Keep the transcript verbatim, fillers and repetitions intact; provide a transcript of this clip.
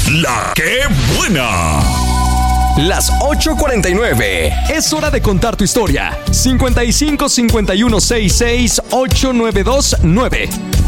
La que buena. Las ocho cuarenta y nueve. Es hora de contar tu historia. cincuenta y cinco cincuenta y uno sesenta y seis ochocientos noventa y dos nueve.